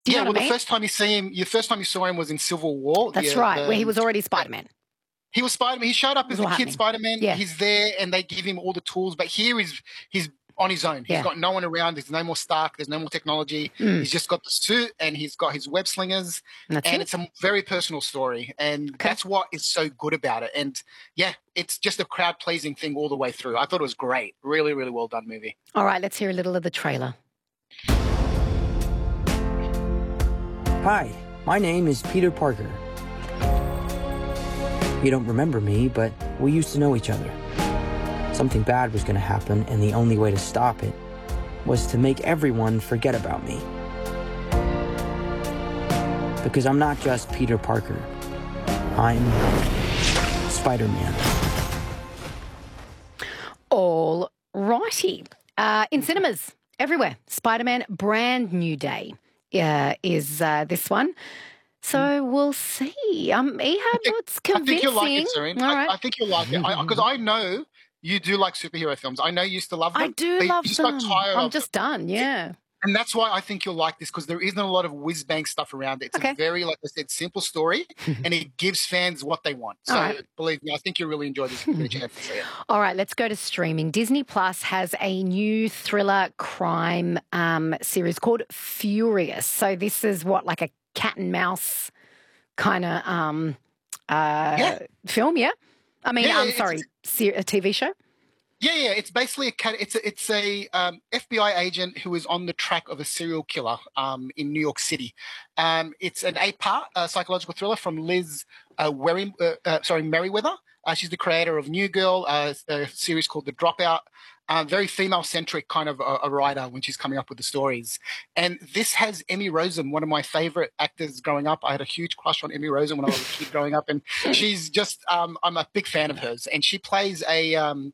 Do you Yeah, know well, what I the mean? first time you saw him was in Civil War. That's right, where he was already Spider-Man. He was Spider-Man. He showed up as all the kid happening. Spider-Man. Yeah. He's there, and they give him all the tools. But here he's on his own. He's Yeah. got no one around. There's no more Stark. There's no more technology. He's just got the suit, and he's got his web slingers. That's and it. it's a very personal story, and that's what is so good about it. And yeah, it's just a crowd-pleasing thing all the way through. I thought it was great. Really, really well done movie. All right, let's hear a little of the trailer. Hi, my name is Peter Parker. You don't remember me, but we used to know each other. Something bad was going to happen, and the only way to stop it was to make everyone forget about me. Because I'm not just Peter Parker. I'm Spider-Man. All righty. In cinemas, everywhere, Spider-Man Brand New Day is this one. So we'll see. Ehab, it's convincing. I think you'll like it, Serene. All right. I think you'll like it. Because I know you do like superhero films. I know you used to love them. I do love them. I'm just done, yeah. And that's why I think you'll like this, because there isn't a lot of whiz-bang stuff around it. It's a very, like I said, simple story, and it gives fans what they want. So believe me, I think you'll really enjoy this. All right, let's go to streaming. Disney Plus has a new thriller crime series called Furious. So this is like a cat and mouse kind of film, yeah? I mean, I'm sorry, a TV show? Yeah. It's basically it's a FBI agent who is on the track of a serial killer in New York City. It's an 8-part psychological thriller from Liz Merriweather. She's the creator of New Girl, a series called The Dropout. Very female-centric kind of a writer when she's coming up with the stories. And this has Emmy Rossum, one of my favorite actors growing up. I had a huge crush on Emmy Rossum when I was a kid growing up. And she's just, I'm a big fan of hers. And she plays an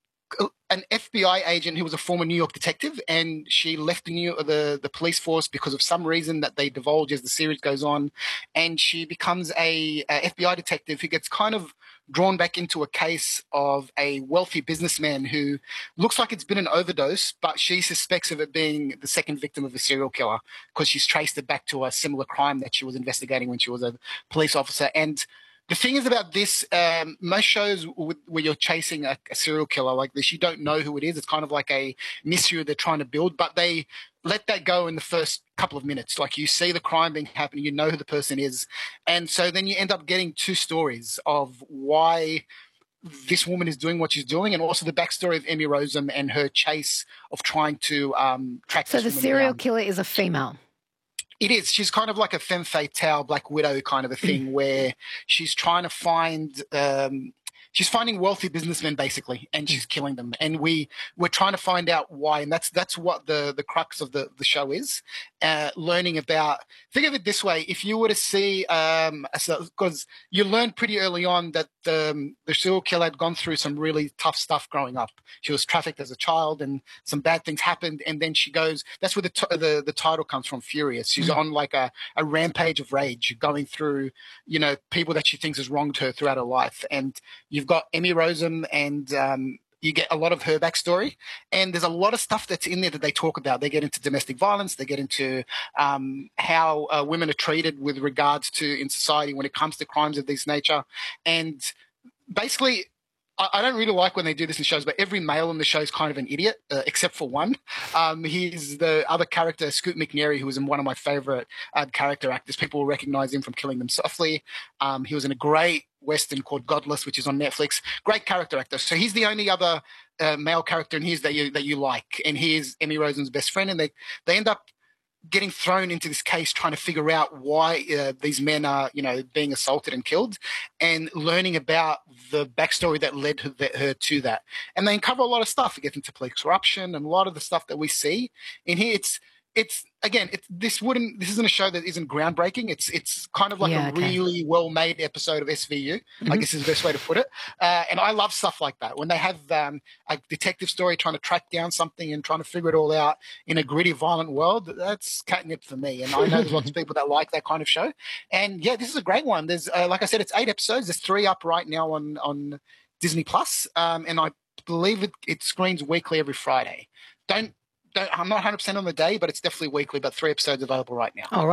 FBI agent who was a former New York detective, and she left the police force because of some reason that they divulge as the series goes on. And she becomes a FBI detective who gets kind of drawn back into a case of a wealthy businessman who looks like it's been an overdose, but she suspects of it being the second victim of a serial killer because she's traced it back to a similar crime that she was investigating when she was a police officer. And the thing is about this, most shows where you're chasing a serial killer like this, you don't know who it is. It's kind of like a mystery they're trying to build, but they let that go in the first couple of minutes. Like, you see the crime being happening, you know who the person is. And so then you end up getting two stories of why this woman is doing what she's doing, and also the backstory of Emmy Rossum and her chase of trying to track this woman down. So the serial killer is a female? It is. She's kind of like a femme fatale, Black Widow kind of a thing, where she's trying to find she's finding wealthy businessmen basically, and she's killing them. And we're trying to find out why, and that's what the crux of the show is. Learning about, think of it this way: if you were to see, because you learned pretty early on that the serial killer had gone through some really tough stuff growing up. She was trafficked as a child, and some bad things happened. And then she goes. That's where the title comes from, Furious. She's on like a rampage of rage, going through people that she thinks has wronged her throughout her life. And you've got Emmy Rossum, and you get a lot of her backstory, and there's a lot of stuff that's in there that they talk about. They get into domestic violence. They get into how women are treated with regards to in society when it comes to crimes of this nature. And basically, I don't really like when they do this in shows, but every male in the show is kind of an idiot, except for one. He's the other character, Scoot McNairy, who was in one of my favorite character actors. People will recognize him from Killing Them Softly. He was in a great Western called Godless, which is on Netflix. Great character actor. So he's the only other male character in his that you like, and he is Emmy Rossum's best friend. And they end up getting thrown into this case, trying to figure out why these men are, being assaulted and killed, and learning about the backstory that led her to that. And they uncover a lot of stuff. It gets into police corruption and a lot of the stuff that we see in here. This isn't a show that isn't groundbreaking. It's kind of like a really well-made episode of SVU. I guess is the best way to put it. And I love stuff like that. When they have a detective story trying to track down something and trying to figure it all out in a gritty, violent world, that's catnip for me. And I know there's lots of people that like that kind of show. And yeah, this is a great one. There's, like I said, it's 8 episodes. There's 3 up right now on Disney Plus. And I believe it screens weekly every Friday. I'm not 100% on the day, but it's definitely weekly, but 3 episodes available right now. All right.